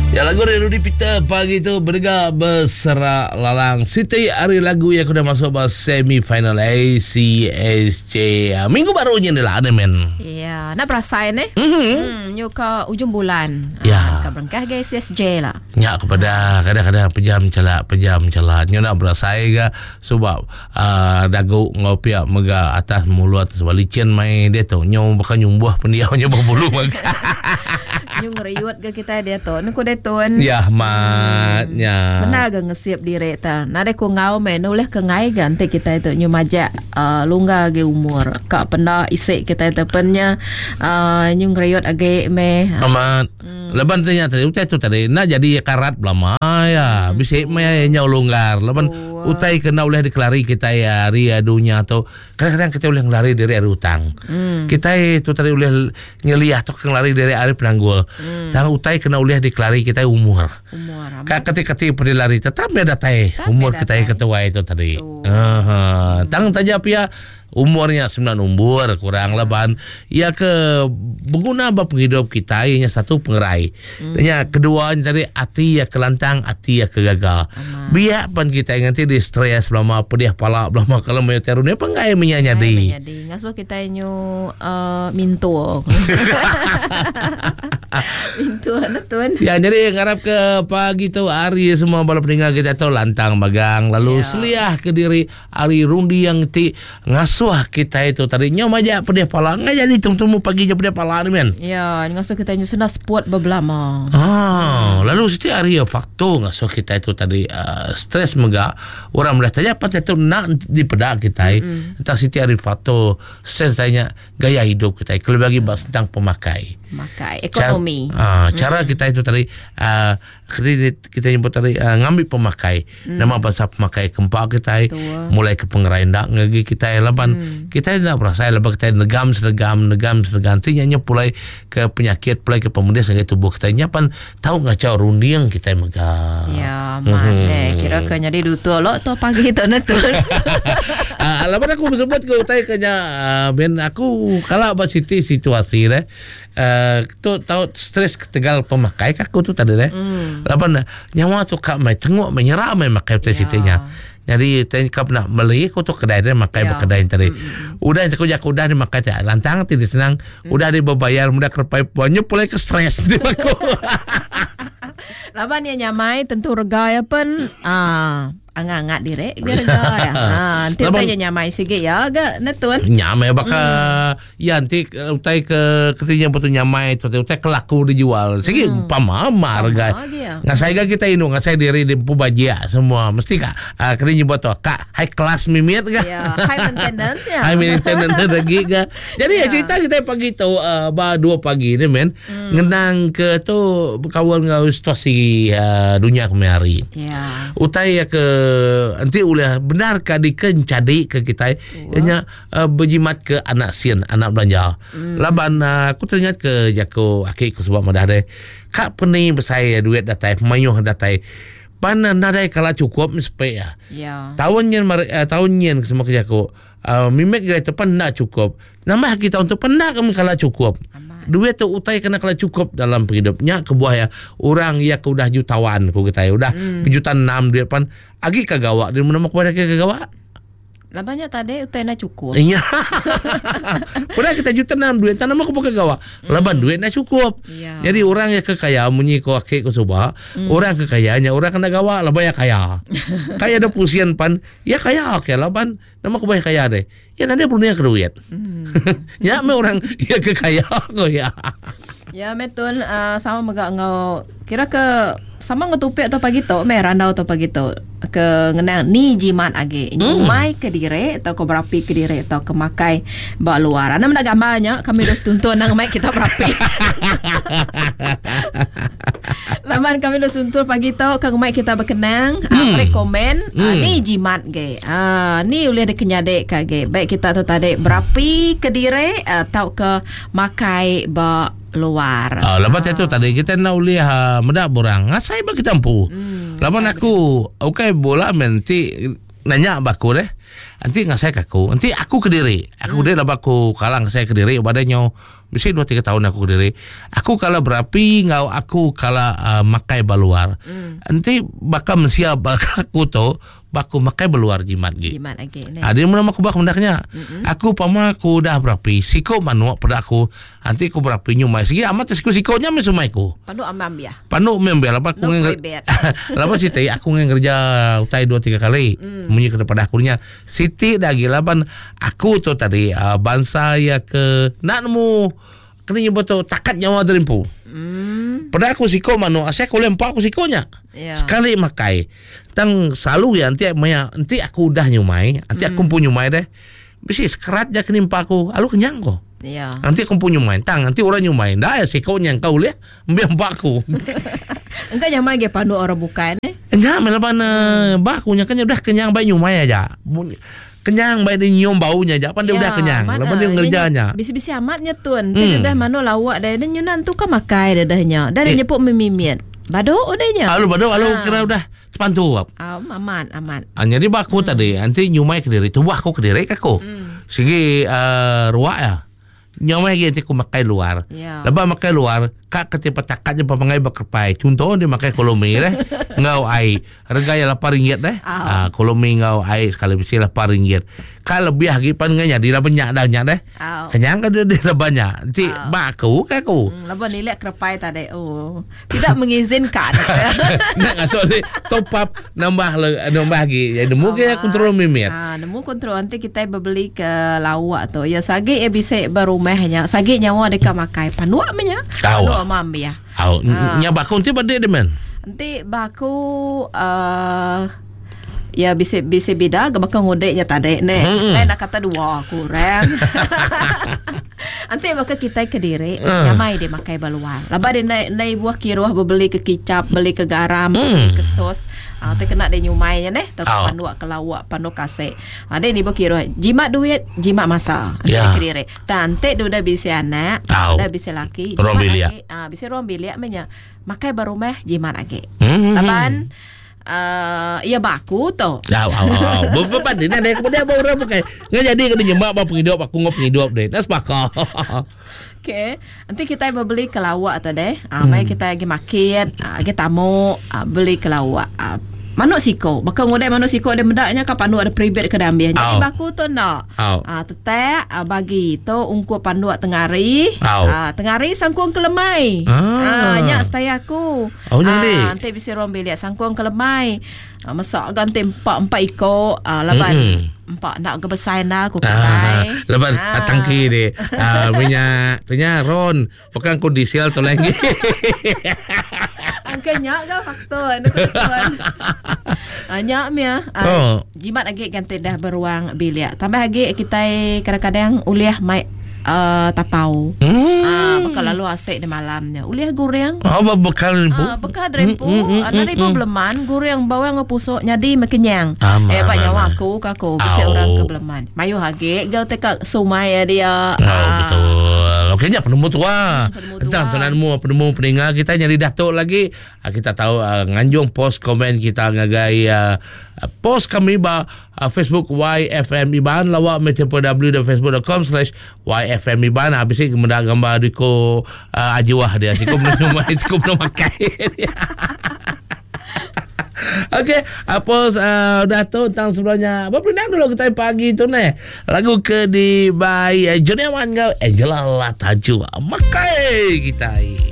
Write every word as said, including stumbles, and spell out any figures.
Ya, lagu dari Rudy Peter pagi itu berdengar berserak lalang. Siti hari lagu yang sudah masuk ke semi-final A C S C. Minggu barunya ni lah ada men. Ya, nak berasain eh. Mm-hmm. Hmm, nyu ke ujung bulan. Ya. Ke berengkah ke A C S J lah. Ya, kepada kadang-kadang pejam celak, pejam celak. Nyu nak berasain ke sebab uh, dagu ngopiak mega atas mulu atas balicin mai dia tu. Nyu bakal nyumbuh pendiau nyu berbulu maka. Nyu ngeriut ke kita dia tu. Ni ko dia tu. Ya, matnya. Benar ke ngesiap diri ta. Nade ko ngau me noleh ke ngai ganti kita itu nyu majak uh, lungga ge umur. Kak penda isik kita itu pennya uh, nyu ngeriut age me. Amat. Hmm. Leban tanya tadi utai tu tadi nak jadi karat belama ya. Hmm. Bisik me nyau longgar. Leban oh. Utai kena oleh dikelari kita ya hari adunya tu. Kadang-kadang kita boleh ngelari dari hari hutang. Hmm. Kita itu tadi boleh ngeliah tu ngelari dari hari penanggul. Hmm. Tang utai kena oleh dikelari kita umur. Umur. Kak ketik-ketik pergi lari tetap ada tai umur kita yang ketua itu tadi. Uh-huh. Tang tajap ya umurnya sembilan umur kurang leban. Ya ke berguna bab hidup kita ianya satu pengerai. Hmm. Ya kedua tadi hati ya kelantang, hati ya kegagal. Biar pan kita nanti di stres belama pedih pala belama kalau mau terune pengai menyanyadi. Menyanyadi. Ngasuh kita nyu uh, minto. Minto anak tuan. Ya jadi ngarap ke pagi tu hari semua bala peninggal kita tu lantang bagang lalu yeah. Seliah ke diri hari rundi yang ti ngasuh kita itu tadinya majak pedih pala ngai jadi tunggu pagi je pedih pala ni men. Ya, ngasuh kita nyu sena sport beblama. Ah, lalu setiap hari ya faktor ngasuh kita itu tadi uh, stres mega orang boleh tanya apa itu nak dipedak kita. Mm-hmm. Entah setiap hari faktor stres tanya gaya hidup kita. Kalau bagi bahas tentang pemakai. Makai ekonomi. Cara, uh, cara mm-hmm. kita itu tadi uh, kredit kita nyebut tadi uh, ngambil pemakai. Mm. Nama bahasa pemakai kempak kita Tua. Mulai ke pengerai ndak ngagi kita leban mm. kita tidak berasa leban kita negam senegam negam senegam tinya pulai ke penyakit pulai ke pemuda sangat tubuh kita nyapan tahu ngacau rundi yang kita megang. Ya, mana mm-hmm. kira ke jadi dutu lo to pagi tu netul. Ah, leban aku sebut ke utai kenya uh, ben aku kalau bahas situasi deh. Uh, tu tahu stres ketegal pemakai aku tu tadi deh. Mm. Lapan nyawa tu kak mai tengok menyerah mai makai tu sitinya. Jadi tengok nak beli aku tu kedai dia makai yeah. Kedai tadi. Mm. Udah aku jak udah di makai tak lantang tidak senang. Mm. Udah dibayar mudah kerpai puannya pulai ke stres di aku. Laban yang nyamai tentu rega ya pun ah angat-angat direk gara ya. Ha, nanti tanya nyamai sikit ya agak netun. Nyamai bakal hmm. ya nanti utai ke ketinya betul nyamai tu utai kelaku dijual. Sikit hmm. pamama harga. Ngasai kita inu ngasai diri di pubajia semua mesti kak uh, ketinya buat tu kak high class mimit kak. Ya, high maintenance ya. High maintenance lagi kak. Jadi ya. Cerita kita pagi tu uh, bah dua pagi ni men hmm. ngenang ke tu kawal ngau situasi uh, dunia kemari. Ya. Utai ya ke nanti ulah benarkah dikencadi ke kita ianya uh, berjimat ke anak sian anak belanja mm. Laban uh, aku teringat ke jako akik ku sebab madah deh kak pening besai duit datai mayuh datai pana nadai kala cukup sampai ya yeah. Tahunnya uh, tahunnya semua kerja aku uh, mimek gaya tepan nak cukup nama kita untuk pernah kami kala cukup duit tu utai kena kalau cukup dalam hidupnya kebuah ya orang ya ke udah jutawan ku kita udah hmm. jutaan enam duit pan agi kagawa di mana kepada kagawa labanya tadi utai na cukup iya udah kita juta enam duit tanam aku pakai gawa laban hmm. duit na cukup ya. Jadi orang yang kekaya munyi ko akik ko suba hmm. orang kekayanya orang kena gawa labanya kaya kaya ada pusian pan ya kaya oke laban nama aku banyak kaya deh ya nanti punya keduit hmm. Ya me orang ya kekaya ko ya ya metun uh, sama megak ngau kira ke sama ngetupik atau pagi tu me randau atau pagi tu ke ngenang ni jimat age ni mm. mai ke dire atau ke berapi ke dire atau ke makai ba luar ana mendak gambarnya kami dos tuntun nang mai kita berapi laman kami dos tuntun pagi tu kang mai kita berkenang mm. uh, rekomen mm. uh, ni jimat ge ah uh, ni ulih de kenyade ka ge baik kita tu tadi berapi ke dire atau ke makai ba luar. Ah, lepas ah. itu tadi kita nak uliah uh, medak borang. Ngasai bagi tampu. Hmm, lepas aku, okay bola menti nanya baku deh. Nanti ngasai aku. Nanti aku ke diri. Aku hmm. dia lepas aku kalang saya ke diri badannya Mesti dua tiga tahun aku ke diri. Aku kalau berapi ngau aku kalau uh, makai baluar. Mm. Nanti bakal mensia bakal aku tu baku makai beluar jimat gitu. Jimat lagi. Ada yang nama aku bak mendaknya. Mm-hmm. Aku pama aku dah berapi. Siko manuak pada aku. Nanti aku berapi nyumai. Segi amat siko sikonya mesumai ku. Panu amam ya. Panu membiar apa aku ngeng. Lapa Siti aku ngeng kerja utai dua tiga kali. Mm. Munyi kepada aku nya. Siti dah gila pan aku tu tadi uh, bangsa ya ke nak nemu kena nyebut tu takat nyawa terimpu. Mm. Pada aku siko manu saya aku lempar aku sikonya. Yeah. Sekali makai. Tang selalu ya nanti maya nanti aku udah nyumai, nanti mm. aku pun nyumai deh. Bisi sekerat je kenimpa aku. Alu kenyang ko. Yeah. Nanti aku pun nyumai, tang nanti orang nyumai. Dah ya sikonya kau lihat ambil aku. Engkau nyamai ge pandu orang bukan eh? Nya melaban mm. bakunya kan udah kenyang baik nyumai aja. Kenyang baik dia nyium baunya aja pan dia ya, udah kenyang lepas dia ngerjanya bisi-bisi amatnya tuan hmm. dah mano lawak dah dia nyunan tu kan makai dah dahnya dah dia eh. nyepuk memimit bado odanya alu bado alu ha. Kira udah sepantu ah aman aman ah, jadi baku hmm. tadi nanti nyumai ke diri tu aku ke diri aku hmm. segi uh, ruak ya nyumai nanti aku makai luar ya. Lepas makai luar kak ketipa takatnya pamangai bakerpai contoh dia makai kolomi deh ngau ai regaya lapan ringgit deh oh. ah, kolomi ngau ai sekali besi lapan ringgit kalau lebih lagi pangganya dia banyak dah banyak deh oh. Kenyang kan dia dia banyak nanti oh. Baku kaku hmm, lepas nilai kerpai tadi oh tidak mengizinkan nak ngasuk ni top up nambah nambah lagi ya nemu ke kontrol mimir ah nemu kontrol nanti kita beli ke lawak tu ya sagi ya bisa barumahnya sagi nyawa dekat makai panuak menya tahu amam ya. Oh, uh, nya baku nanti pada dia men. Nanti baku uh, ya bisa bisa beda gabak ngodeknya tadi ne. Hmm. Lain nak kata dua kurang. Nanti bakal kita ke diri uh. nyamai dia makai baluan. Lepas dia naik naik buah kiruah beli ke kicap, beli ke garam, hmm. beli ke sos. Ah, tu kena dia nyumainya neh, tu oh. Panduak ke lawak, pandu kasih. Ada ni buah kiruah, jimat duit, jimat masa. Nanti yeah. Ke diri. Tante tu dah bisa anak, oh. Dah bisa laki. Jimat lagi, ah bisa ruang bilik menya. Makai baru meh jimat lagi. Hmm. Taban Uh, ya baku tu. Aw aw aw. Bapak ni nak kemudian baru pakai. Ngan jadi kena nyemak apa penghidup aku ngop penghidup deh. Nas pakar. Okey. Nanti kita beli ke lawak tu deh. Ah, hmm. Mai kita pergi market, ah, pergi tamu, ah, beli ke lawak. Ah, manuk siko. Bakal ngodai manuk siko dia mendaknya kan pandu ada pribad ke dambian. Jadi baku tu nak. Ah, tetek ah, bagi tu ungkup pandu tengari. Ah, tengari sangkuang kelemai. Ah, nyak stay aku. Oh, ah, nanti bisa rom bilik sangkuang kelemai. Ah, masak ganti empat empat iko. Ah, laban. Mm-hmm. Empat nak kebesar nak aku pakai. Ah, lepas ah. Tangki dia. Ah, minyak, minyak ron. Bukan aku diesel tu lagi. Angkanya ke faktor nak tuan. Nyak mia. Oh. Jimat lagi ganti dah beruang bilik. Tambah lagi kita kadang-kadang uliah mai uh, tapau. Hmm. Ah, bakal lalu asyik di malamnya. Uliah goreng. Oh, bekal rempu. Ah, bekal rempu. Hmm, hmm, Ada hmm, ribu hmm. Beleman, goreng bawang ngepusuk nyadi makenyang. Eh, banyak aku kako bisa oh. Orang ke Beleman. Mayu hage gau tekak sumai dia. Oh, ah. Betul. Okeynya penemu tua. Entah tunanmu penemu peningal kita nyari datuk lagi. Kita tahu uh, nganjung post komen kita ngagai uh, post kami ba uh, Facebook Y F M Iban lawak metempo w dot facebook dot com slash Y F M Iban habis ni gambar gambar diko uh, ajiwah dia cukup menumai cukup memakai. Okey, apa uh, dah tahu tentang sebelumnya. Apa pernah dulu kita pagi tu ni. Lagu ke di by Junior Wan Angela Lataju. Makai kita.